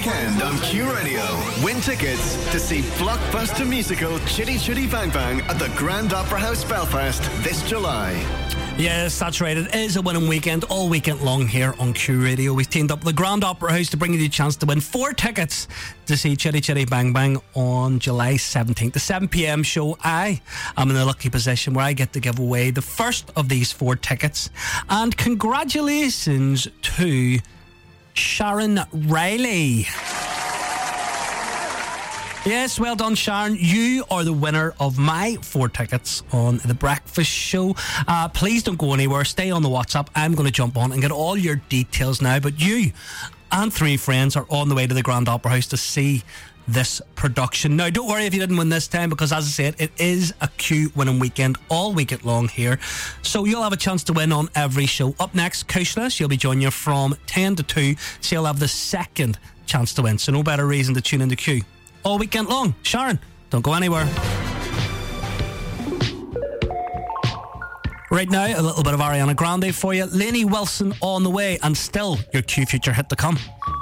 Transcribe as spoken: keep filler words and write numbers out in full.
weekend on Q Radio. Win tickets to see blockbuster musical Chitty Chitty Bang Bang at the Grand Opera House, Belfast this July. Yes, that's right. It is a winning weekend all weekend long here on Q Radio. We've teamed up with the Grand Opera House to bring you the chance to win four tickets to see Chitty Chitty Bang Bang on July seventeenth. The seven p.m. show. I am in the lucky position where I get to give away the first of these four tickets. And congratulations to Sharon Riley. Yes, well done, Sharon. You are the winner of my four tickets on The Breakfast Show. Uh, please don't go anywhere. Stay on the WhatsApp. I'm going to jump on and get all your details now. But you and three friends are on the way to the Grand Opera House to see this production. Now, don't worry if you didn't win this time, because as I said, it is a Q winning weekend all weekend long here. So you'll have a chance to win on every show. Up next, Kushla. She'll be joining you from ten to two. So you'll have the second chance to win. So no better reason to tune into Q all weekend long. Sharon, don't go anywhere. Right now, a little bit of Ariana Grande for you. Lainey Wilson on the way, and still your Q Future hit to come.